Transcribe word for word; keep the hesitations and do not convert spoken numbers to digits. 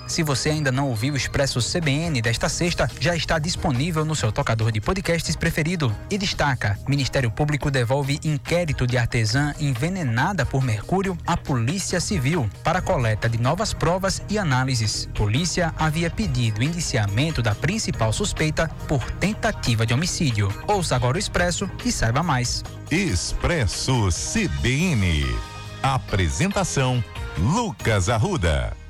Se você ainda não ouviu o Expresso C B N desta sexta, já está disponível no seu tocador de podcasts preferido. E destaca: Ministério Público devolve inquérito de artesã envenenada por mercúrio à Polícia Civil para coleta de novas provas e análises. Polícia havia pedido indiciamento da principal suspeita por tentativa de homicídio. Ouça agora o Expresso e saiba mais. Expresso C B N. Apresentação: Lucas Arruda.